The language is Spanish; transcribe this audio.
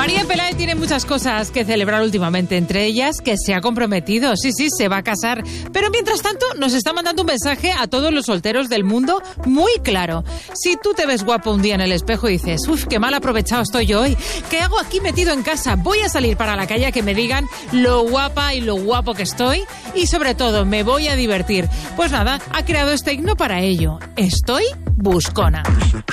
María Peláez tiene muchas cosas que celebrar últimamente, entre ellas que se ha comprometido, sí, se va a casar. Pero mientras tanto nos está mandando un mensaje a todos los solteros del mundo muy claro. Si tú te ves guapo un día en el espejo y dices, uff, qué mal aprovechado estoy yo hoy, ¿qué hago aquí metido en casa? Voy a salir para la calle a que me digan lo guapa y lo guapo que estoy y sobre todo me voy a divertir. Pues nada, ha creado este himno para ello. Estoy buscona.